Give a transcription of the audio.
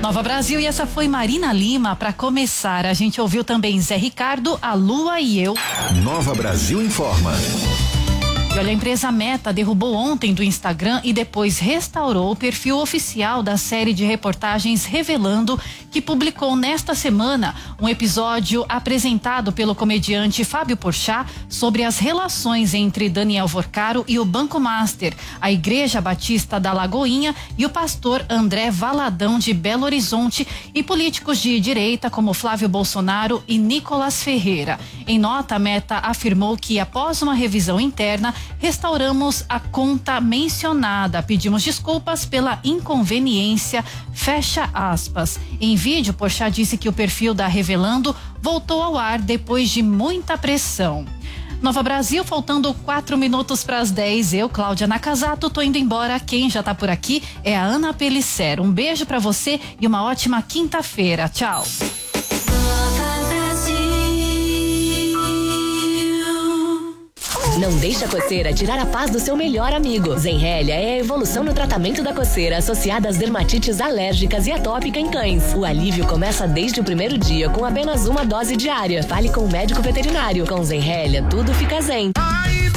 Nova Brasil, e essa foi Marina Lima. Para começar, a gente ouviu também Zé Ricardo, A Lua e Eu. Nova Brasil informa. E olha, a empresa Meta derrubou ontem do Instagram e depois restaurou o perfil oficial da série de reportagens Revelando, que publicou nesta semana um episódio apresentado pelo comediante Fábio Porchat sobre as relações entre Daniel Vorcaro e o Banco Master, a Igreja Batista da Lagoinha e o pastor André Valadão de Belo Horizonte, e políticos de direita como Flávio Bolsonaro e Nicolas Ferreira. Em nota, a Meta afirmou que, após uma revisão interna, restauramos a conta mencionada. Pedimos desculpas pela inconveniência. Fecha aspas. Em vídeo, Porchat disse que o perfil da Revelando voltou ao ar depois de muita pressão. Nova Brasil, faltando 4 minutos para as 10. Eu, Cláudia Nakazato, tô indo embora. Quem já tá por aqui é a Ana Pellicer. Um beijo para você e uma ótima quinta-feira. Tchau. Não deixe a coceira tirar a paz do seu melhor amigo. Zenrelia é a evolução no tratamento da coceira associada às dermatites alérgicas e atópica em cães. O alívio começa desde o primeiro dia com apenas uma dose diária. Fale com o médico veterinário. Com Zenrelia, tudo fica zen.